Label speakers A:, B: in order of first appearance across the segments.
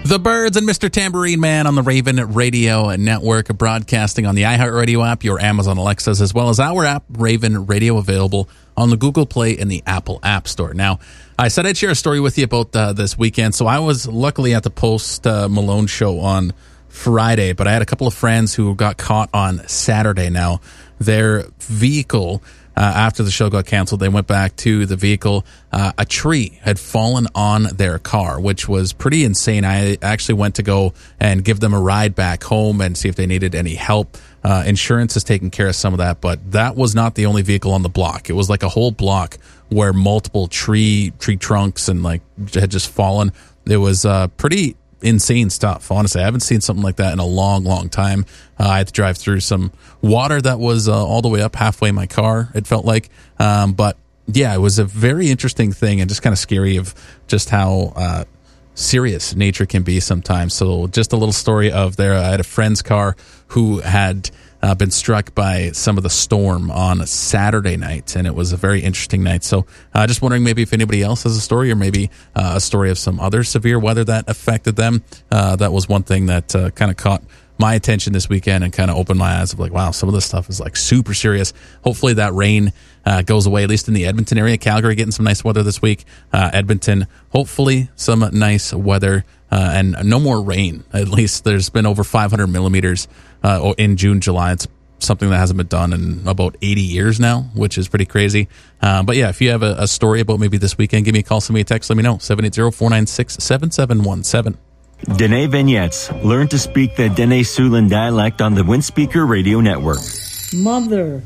A: The Birds and Mr. Tambourine Man on the Raven Radio Network, broadcasting on the iHeartRadio app, your Amazon Alexas, as well as our app, Raven Radio, available on the Google Play and the Apple App Store. Now, I said I'd share a story with you about this weekend. So I was luckily at the Post Malone show on Friday, but I had a couple of friends who got caught on Saturday. Now, their vehicle, after the show got canceled, they went back to the vehicle. A tree had fallen on their car, which was pretty insane. I actually went to go and give them a ride back home and see if they needed any help. Insurance has taken care of some of that, but that was not the only vehicle on the block. It was like a whole block where multiple tree trunks and like had just fallen. It was pretty insane stuff. Honestly, I haven't seen something like that in a long time. I had to drive through some water that was all the way up halfway in my car, it felt like. But yeah, it was a very interesting thing and just kind of scary of just how serious nature can be sometimes. So just a little story of there. I had a friend's car who had been struck by some of the storm on a Saturday night, and it was a very interesting night. So just wondering maybe if anybody else has a story, or maybe a story of some other severe weather that affected them. That was one thing that kind of caught my attention this weekend and kind of opened my eyes of like, wow, some of this stuff is like super serious. Hopefully that rain goes away, at least in the Edmonton area. Calgary getting some nice weather this week. Edmonton, hopefully some nice weather and no more rain. At least there's been over 500 millimeters in June, July. It's something that hasn't been done in about 80 years now, which is pretty crazy. But yeah, if you have a story about maybe this weekend, give me a call, send me a text, let me know. 780-496-7717.
B: Dene Vignettes. Learn to speak the Dene Siouxland dialect on the Windspeaker Radio Network.
C: Mother.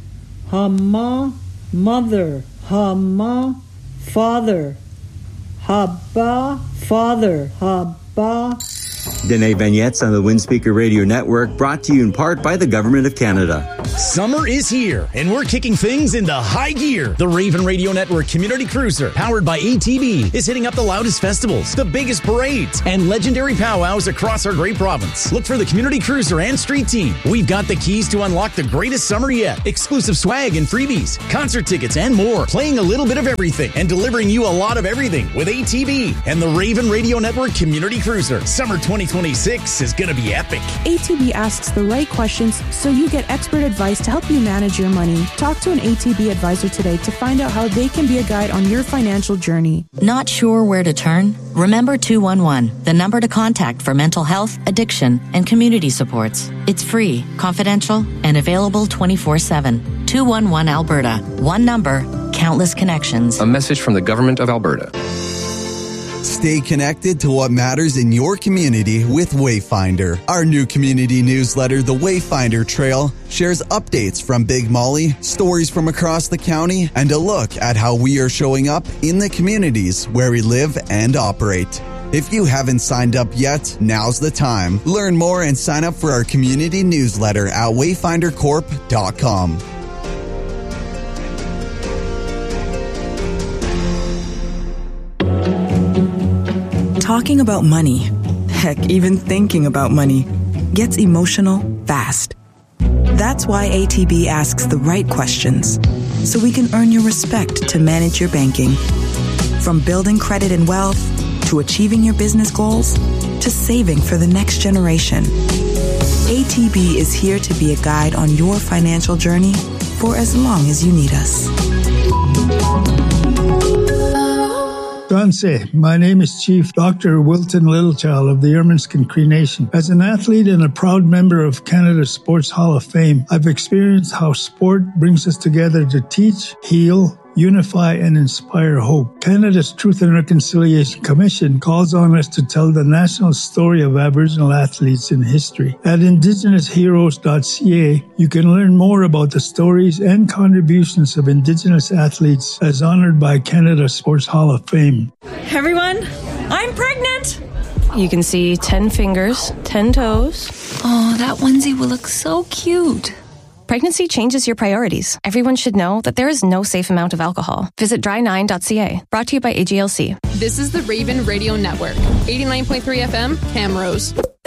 C: Hama. Mother. Hama. Father. Haba. Father. Haba.
B: Dene Vignettes on the Windspeaker Radio Network, brought to you in part by the Government of Canada.
D: Summer is here, and we're kicking things into high gear. The Raven Radio Network Community Cruiser, powered by ATB, is hitting up the loudest festivals, the biggest parades, and legendary powwows across our great province. Look for the Community Cruiser and Street Team. We've got the keys to unlock the greatest summer yet. Exclusive swag and freebies, concert tickets, and more. Playing a little bit of everything and delivering you a lot of everything with ATB and the Raven Radio Network Community Cruiser. Summer 2026 is going to be epic.
E: ATB asks the right questions so you get expert advice to help you manage your money. Talk to an ATB advisor today to find out how they can be a guide on your financial journey.
F: Not sure where to turn? Remember 211, the number to contact for mental health, addiction, and community supports. It's free, confidential, and available 24/7. 211 Alberta. One number, countless connections.
G: A message from the Government of Alberta.
H: Stay connected to what matters in your community with Wayfinder. Our new community newsletter, The Wayfinder Trail, shares updates from Big Molly, stories from across the county, and a look at how we are showing up in the communities where we live and operate. If you haven't signed up yet, now's the time. Learn more and sign up for our community newsletter at wayfindercorp.com.
I: Talking about money, heck, even thinking about money, gets emotional fast. That's why ATB asks the right questions, so we can earn your respect to manage your banking. From building credit and wealth, to achieving your business goals, to saving for the next generation. ATB is here to be a guide on your financial journey for as long as you need us.
J: Danse, my name is Chief Dr. Wilton Littlechild of the Ermineskin Cree Nation. As an athlete and a proud member of Canada's Sports Hall of Fame, I've experienced how sport brings us together to teach, heal, unify, and inspire hope. Canada's Truth and Reconciliation Commission calls on us to tell the national story of Aboriginal athletes in history. At IndigenousHeroes.ca, you can learn more about the stories and contributions of Indigenous athletes as honored by Canada's Sports Hall of Fame.
K: Hey everyone, I'm pregnant! You can see 10 fingers, 10 toes.
L: Oh, that onesie will look so cute.
K: Pregnancy changes your priorities. Everyone should know that there is no safe amount of alcohol. Visit dry9.ca. Brought to you by AGLC.
M: This is the Raven Radio Network. 89.3 FM, Camrose.